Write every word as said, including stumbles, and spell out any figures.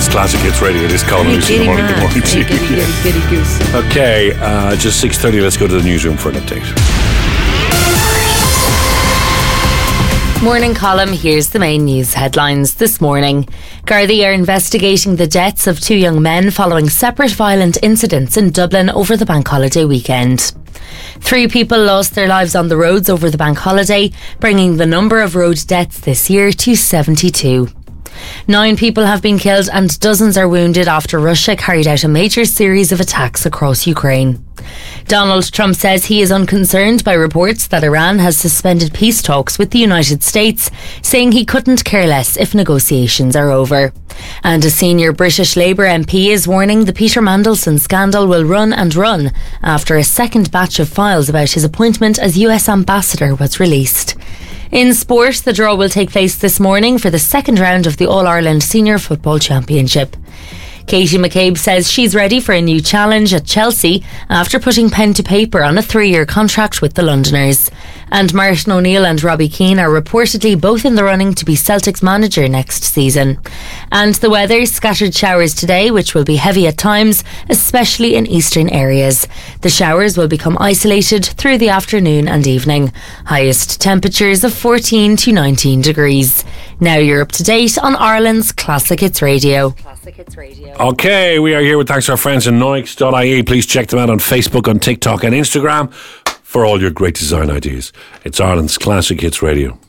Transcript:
Ireland's Classic Hits Radio. It is Colin Lewis in the morning. Good morning to you. Giddy, giddy, giddy goose. Okay, uh, just six thirty. Let's go to the newsroom for an update. Morning column, here's the main news headlines this morning. Gardaí are investigating the deaths of two young men following separate violent incidents in Dublin over the bank holiday weekend. Three people lost their lives on the roads over the bank holiday, bringing the number of road deaths this year to seventy-two. Nine people have been killed and dozens are wounded after Russia carried out a major series of attacks across Ukraine. Donald Trump says he is unconcerned by reports that Iran has suspended peace talks with the United States, saying he couldn't care less if negotiations are over. And a senior British Labour M P is warning the Peter Mandelson scandal will run and run after a second batch of files about his appointment as U S ambassador was released. In sport, the draw will take place this morning for the second round of the All-Ireland Senior Football Championship. Katie McCabe says she's ready for a new challenge at Chelsea after putting pen to paper on a three-year contract with the Londoners. And Martin O'Neill and Robbie Keane are reportedly both in the running to be Celtic's manager next season. And the weather, scattered showers today, which will be heavy at times, especially in eastern areas. The showers will become isolated through the afternoon and evening. Highest temperatures of fourteen to nineteen degrees. Now you're up to date on Ireland's Classic Hits Radio. Classic Hits Radio. Okay, we are here with thanks to our friends in Noix dot I E. Please check them out on Facebook, on TikTok and Instagram for all your great design ideas. It's Ireland's Classic Hits Radio.